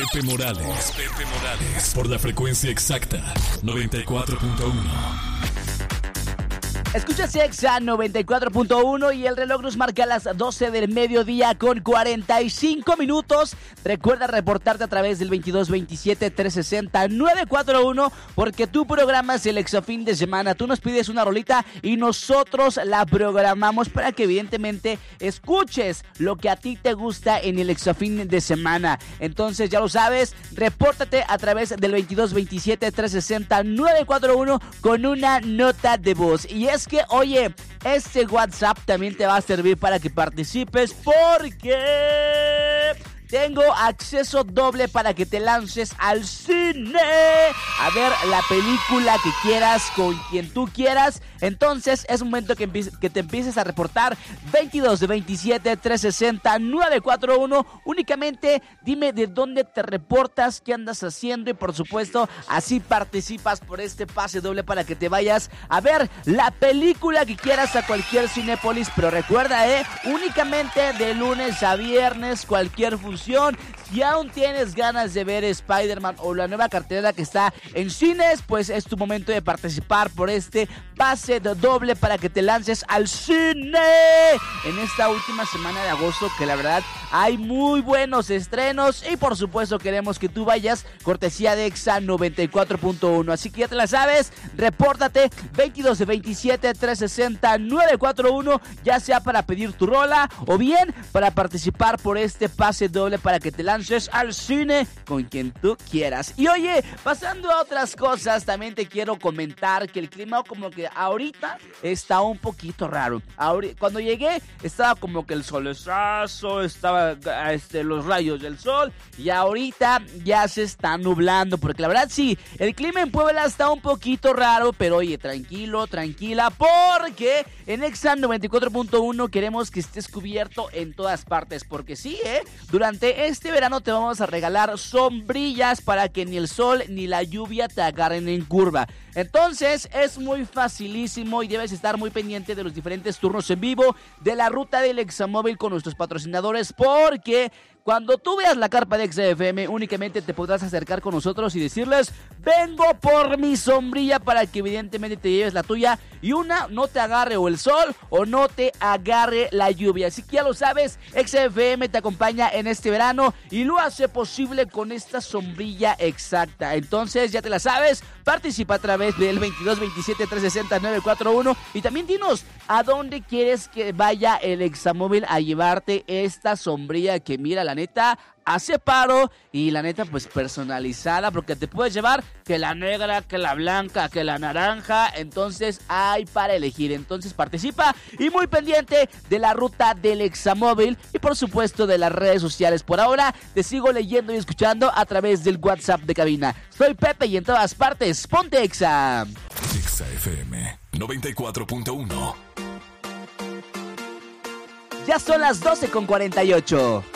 Pepe Morales. Por la frecuencia exacta, 94.1. Escuchas Exa 94.1 y el reloj nos marca las 12 del mediodía con 45 minutos. Recuerda reportarte a través del 2227-360-941 porque tu programa es el Exa fin de semana. Tú nos pides una rolita y nosotros la programamos para que evidentemente escuches lo que a ti te gusta en el Exa fin de semana. Entonces ya lo sabes, repórtate a través del 2227-360-941 con una nota de voz. Y es que, oye, este WhatsApp también te va a servir para que participes porque tengo acceso doble para que te lances al cine a ver la película que quieras con quien tú quieras. Entonces es momento que te empieces a reportar 2227-360-941. Únicamente dime de dónde te reportas, qué andas haciendo y por supuesto así participas por este pase doble para que te vayas a ver la película que quieras a cualquier Cinépolis. Pero recuerda, únicamente de lunes a viernes, cualquier función. Si aún tienes ganas de ver Spider-Man o la nueva cartelera que está en cines, pues es tu momento de participar por este pase doble para que te lances al cine en esta última semana de agosto, que la verdad hay muy buenos estrenos y por supuesto queremos que tú vayas, cortesía de Exa 94.1. Así que ya te la sabes, repórtate 2227-360-941, ya sea para pedir tu rola o bien para participar por este pase doble para que te lances al cine con quien tú quieras. Y oye, pasando a otras cosas, también te quiero comentar que el clima como que ahorita está un poquito raro. Cuando llegué estaba como que el solezazo, estaba los rayos del sol, y ahorita ya se está nublando, porque la verdad sí, el clima en Puebla está un poquito raro, pero oye, tranquilo, tranquila, porque en Exa 94.1 queremos que estés cubierto en todas partes, porque sí, durante este verano te vamos a regalar sombrillas para que ni el sol ni la lluvia te agarren en curva. Entonces es muy facilísimo y debes estar muy pendiente de los diferentes turnos en vivo de la ruta del Examóvil con nuestros patrocinadores, porque cuando tú veas la carpa de Exa FM, únicamente te podrás acercar con nosotros y decirles: vengo por mi sombrilla, para que evidentemente te lleves la tuya y una no te agarre o el sol o no te agarre la lluvia. Así que ya lo sabes, Exa FM te acompaña en este verano y lo hace posible con esta sombrilla exacta. Entonces ya te la sabes, participa a través del 2227-360-941 y también dinos a dónde quieres que vaya el Examóvil a llevarte esta sombrilla que, mira, la neta hace paro y la neta pues personalizada, porque te puedes llevar que la negra, que la blanca, que la naranja. Entonces hay para elegir. Entonces participa y muy pendiente de la ruta del Examóvil y por supuesto de las redes sociales. Por ahora te sigo leyendo y escuchando a través del WhatsApp de cabina. Soy Pepe y en todas partes ponte Exa. Exa FM 94.1. Ya son las 12:48.